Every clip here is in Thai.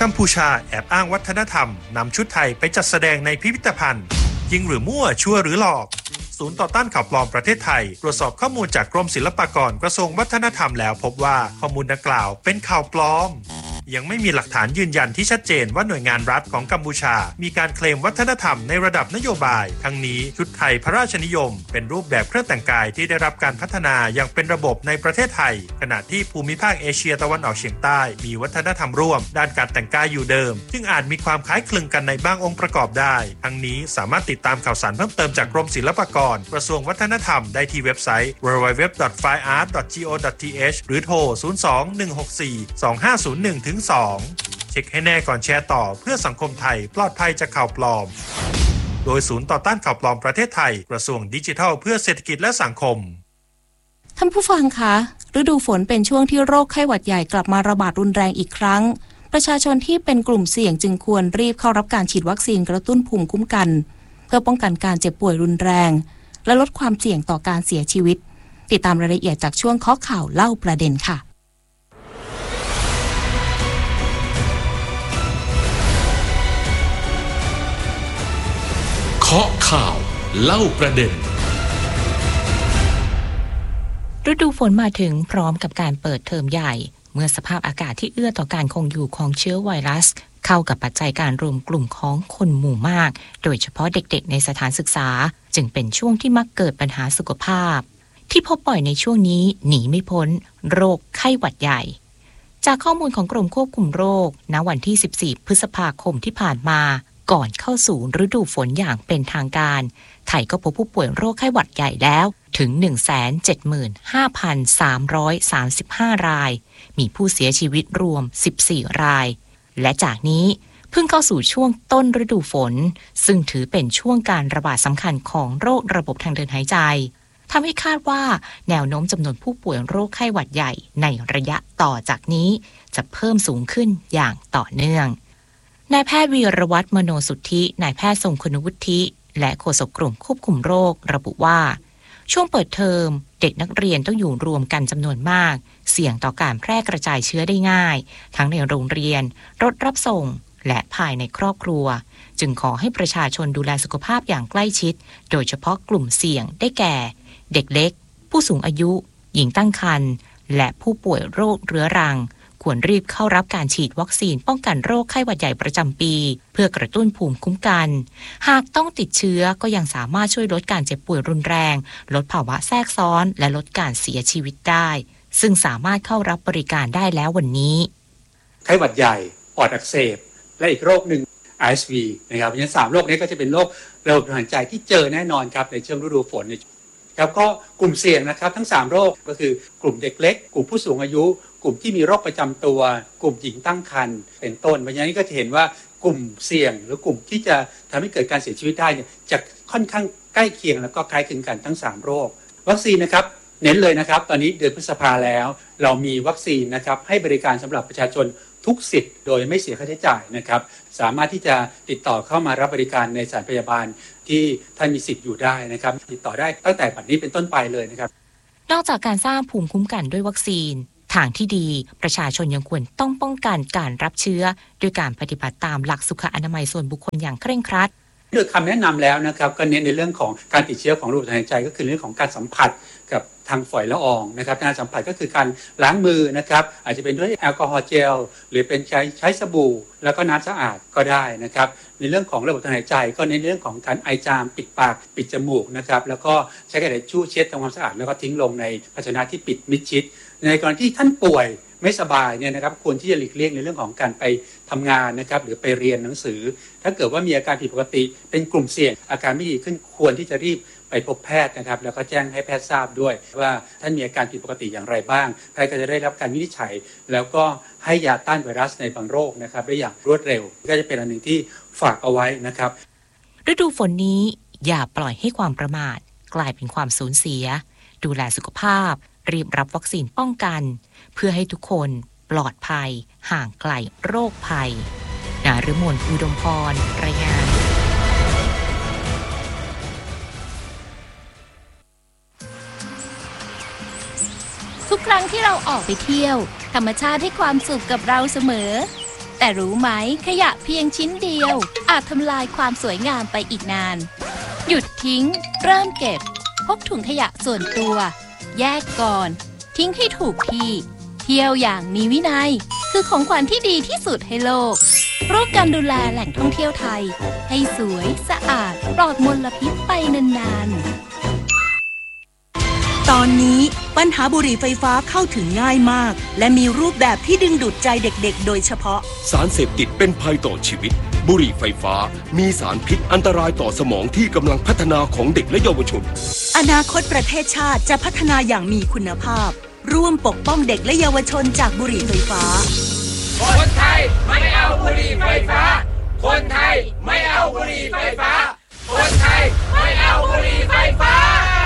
กัมพูชาแอบอ้างวัฒนธรรมนำชุดไทยไปจัดแสดงในพิพิธภัณฑ์จริงหรือมั่วชัวร์หรือหลอกศูนย์ต่อต้านข่าวปลอมประเทศไทยตรวจสอบข้อมูลจากกรมศิลปากรกระทรวงวัฒนธรรมแล้วพบว่าข้อมูลดังกล่าวเป็นข่าวปลอมยังไม่มีหลักฐานยืนยันที่ชัดเจนว่าหน่วยงานรัฐของกัมพูชามีการเคลมวัฒนธรรมในระดับนโยบายทั้งนี้ชุดไทยพระราชนิยมเป็นรูปแบบเครื่องแต่งกายที่ได้รับการพัฒนาอย่างเป็นระบบในประเทศไทยขณะที่ภูมิภาคเอเชียตะวันออกเฉียงใต้มีวัฒนธรรมร่วมด้านการแต่งกายอยู่เดิมซึ่งอาจมีความคล้ายคลึงกันในบางองค์ประกอบได้ทั้งนี้สามารถติดตามข่าวสารเพิ่มเติมจากกรมศิลปากรกระทรวงวัฒนธรรมได้ที่เว็บไซต์ www.fineart.go.th หรือโทร 02-164-2501-2 เช็คให้แน่ก่อนแชร์ต่อเพื่อสังคมไทยปลอดภัยจากข่าวปลอมโดยศูนย์ต่อต้านข่าวปลอมประเทศไทยกระทรวงดิจิทัลเพื่อเศรษฐกิจและสังคมท่านผู้ฟังคะฤดูฝนเป็นช่วงที่โรคไข้หวัดใหญ่กลับมาระบาดรุนแรงอีกครั้งประชาชนที่เป็นกลุ่มเสี่ยงจึงควรรีบเข้ารับการฉีดวัคซีนกระตุ้นภูมิคุ้มกันเพื่อป้องกันการเจ็บป่วยรุนแรงและลดความเสี่ยงต่อการเสียชีวิตติดตามรายละเอียดจากช่วงเคาะข่าวเล่าประเด็นค่ะเคาะข่าวเล่าประเด็นฤดูฝนมาถึงพร้อมกับการเปิดเทอมใหญ่เมื่อสภาพอากาศที่เอื้อต่อการคงอยู่ของเชื้อไวรัสเข้ากับปัจจัยการรวมกลุ่มของคนหมู่มากโดยเฉพาะเด็กๆในสถานศึกษาจึงเป็นช่วงที่มักเกิดปัญหาสุขภาพที่พบบ่อยในช่วงนี้หนีไม่พ้นโรคไข้หวัดใหญ่จากข้อมูลของกรมควบคุมโรคณวันที่14พฤษภาคมที่ผ่านมาก่อนเข้าสู่ฤดูฝนอย่างเป็นทางการไทยก็พบผู้ป่วยโรคไข้หวัดใหญ่แล้วถึง 175,335 รายมีผู้เสียชีวิตรวม14รายและจากนี้เพิ่งเข้าสู่ช่วงต้นฤดูฝนซึ่งถือเป็นช่วงการระบาดสำคัญของโรคระบบทางเดินหายใจทำให้คาดว่าแนวโน้มจำนวนผู้ป่วยโรคไข้หวัดใหญ่ในระยะต่อจากนี้จะเพิ่มสูงขึ้นอย่างต่อเนื่องนายแพทย์วีรวัฒน์มโนสุทธินายแพทย์ทรงคุณวุฒิและโฆษกกรมควบคุมโรคระบุว่าช่วงเปิดเทอมเด็กนักเรียนต้องอยู่รวมกันจำนวนมากเสี่ยงต่อการแพร่กระจายเชื้อได้ง่ายทั้งในโรงเรียนรถรับส่งและภายในครอบครัวจึงขอให้ประชาชนดูแลสุขภาพอย่างใกล้ชิดโดยเฉพาะกลุ่มเสี่ยงได้แก่เด็กเล็กผู้สูงอายุหญิงตั้งครรภ์และผู้ป่วยโรคเรื้อรังควรรีบเข้ารับการฉีดวัคซีนป้องกันโรคไข้หวัดใหญ่ประจำปีเพื่อกระตุ้นภูมิคุ้มกันหากต้องติดเชื้อก็ยังสามารถช่วยลดการเจ็บป่วยรุนแรงลดภาวะแทรกซ้อนและลดการเสียชีวิตได้ซึ่งสามารถเข้ารับบริการได้แล้ววันนี้ไข้หวัดใหญ่ปอดอักเสบและอีกโรคหนึ่ง RSV นะครับเพราะฉะนั้น3โรคนี้ก็จะเป็นโรคระบบทางเดินหายใจที่เจอแน่นอนครับในช่วงฤดูฝนครับก็กลุ่มเสี่ยงนะครับทั้ง3โรคก็คือกลุ่มเด็กเล็กกลุ่มผู้สูงอายุกลุ่มที่มีโรคประจำตัวกลุ่มหญิงตั้งครรภ์เป็นต้นเพราะฉะนั้นก็จะเห็นว่ากลุ่มเสี่ยงหรือกลุ่มที่จะทำให้เกิดการเสียชีวิตได้เนี่ยจะค่อนข้างใกล้เคียงแล้วก็คล้ายคลึงกันทั้ง3โรควัคซีนนะครับเน้นเลยนะครับตอนนี้เดือนพฤษภาแล้วเรามีวัคซีนนะครับให้บริการสำหรับประชาชนทุกสิทธิ์โดยไม่เสียค่าใช้จ่ายนะครับสามารถที่จะติดต่อเข้ามารับบริการในสถานพยาบาลที่ท่านมีสิทธิ์อยู่ได้นะครับติดต่อได้ตั้งแต่บัดนี้เป็นต้นไปเลยนะครับนอกจากการสร้างภูมิคุ้มกันด้วยวัคซีนทางที่ดีประชาชนยังควรต้องป้องกันการรับเชื้อด้วยการปฏิบัติตามหลักสุขอนามัยส่วนบุคคลอย่างเคร่งครัดโดยคำแนะนำแล้วนะครับก็เน้นในเรื่องของการติดเชื้อของระบบทางเดินหายใจก็คือเรื่องของการสัมผัสกับทางฝอยละอองนะครับการสัมผัสก็คือการล้างมือนะครับอาจจะเป็นด้วยแอลกอฮอล์เจลหรือเป็นใช้สบู่แล้วก็น้ำสะอาดก็ได้นะครับในเรื่องของระบบทางหายใจก็ในเรื่องของการไอจามปิดปากปิดจมูกนะครับแล้วก็ใช้กระดาษชู่เช็ดทำความสะอาดแล้วก็ทิ้งลงในภาชนะที่ปิดมิดชิดในกรณีที่ท่านป่วยไม่สบายเนี่ยนะครับควรที่จะหลีกเลี่ยงในเรื่องของการไปทำงานนะครับหรือไปเรียนหนังสือถ้าเกิดว่ามีอาการผิดปกติเป็นกลุ่มเสี่ยงอาการไม่ดีขึ้นควรที่จะรีบไปพบแพทย์นะครับแล้วก็แจ้งให้แพทย์ทราบด้วยว่าท่านมีอาการผิดปกติอย่างไรบ้างแพทย์ก็จะได้รับการวินิจฉัยแล้วก็ให้ยาต้านไวรัสในบางโรคนะครับได้อย่างรวดเร็วก็จะเป็นอันหนึ่งที่ฝากเอาไว้นะครับฤดูฝนนี้อย่าปล่อยให้ความประมาทกลายเป็นความสูญเสียดูแลสุขภาพรีบรับวัคซีนป้องกันเพื่อให้ทุกคนปลอดภัยห่างไกลโรคภัยณฤมล อุดมพรรายงานทุกครั้งที่เราออกไปเที่ยวธรรมชาติให้ความสุขกับเราเสมอแต่รู้ไหมขยะเพียงชิ้นเดียวอาจทำลายความสวยงามไปอีกนานหยุดทิ้งเริ่มเก็บพกถุงขยะส่วนตัวแยกก่อนทิ้งให้ถูกที่เที่ยวอย่างมีวินัยคือของขวัญที่ดีที่สุดให้โลกร่วมกันดูแลแหล่งท่องเที่ยวไทยให้สวยสะอาดปลอดมลพิษไปนานๆตอนนี้ปัญหาบุหรี่ไฟฟ้าเข้าถึงง่ายมากและมีรูปแบบที่ดึงดูดใจเด็กๆโดยเฉพาะสารเสพติดเป็นภัยต่อชีวิตบุหรี่ไฟฟ้ามีสารพิษอันตรายต่อสมองที่กำลังพัฒนาของเด็กและเยาวชนอนาคตประเทศชาติจะพัฒนาอย่างมีคุณภาพร่วมปกป้องเด็กและเยาวชนจากบุหรี่ไฟฟ้าคนไทยไม่เอาบุหรี่ไฟฟ้าคนไทยไม่เอาบุหรี่ไฟฟ้าคนไทยไม่เอาบุหรี่ไฟฟ้า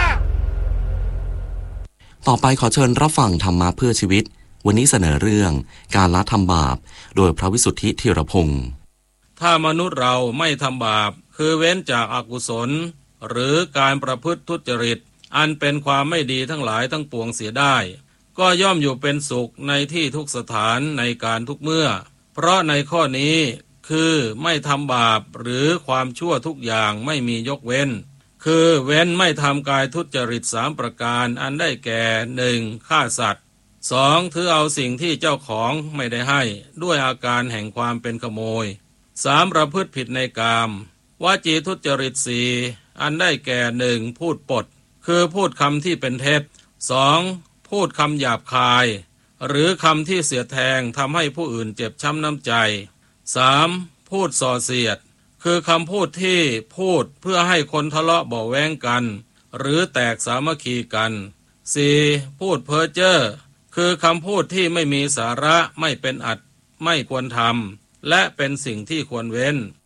ต่อไปขอเชิญรับฟังธรรมะเพื่อชีวิตวันนี้เสนอเรื่องการละทำบาปโดยพระวิสุทธิธีรพงศ์ถ้ามนุษย์เราไม่ทำบาปคือเว้นจากอกุศลหรือการประพฤติทุจริตอันเป็นความไม่ดีทั้งหลายทั้งปวงเสียได้ก็ย่อมอยู่เป็นสุขในที่ทุกสถานในการทุกเมื่อเพราะในข้อนี้คือไม่ทำบาปหรือความชั่วทุกอย่างไม่มียกเว้นคือเว้นไม่ทำกายทุจริต3ประการอันได้แก่ 1. ฆ่าสัตว์ 2. ถือเอาสิ่งที่เจ้าของไม่ได้ให้ด้วยอาการแห่งความเป็นขโมย 3. ประพฤติผิดในกามวจีทุจริต 4. อันได้แก่ 1. พูดปดคือพูดคำที่เป็นเท็จ 2. พูดคำหยาบคายหรือคำที่เสียดแทงทำให้ผู้อื่นเจ็บช้ำน้ำใจ 3. พูดส่อเสียดคือคำพูดที่พูดเพื่อให้คนทะเลาะเบาะแว้งกันหรือแตกสามัคคีกัน 4. พูดเพ้อเจ้อคือคำพูดที่ไม่มีสาระไม่เป็นอัตไม่ควรทำและเป็นสิ่งที่ควรเว้น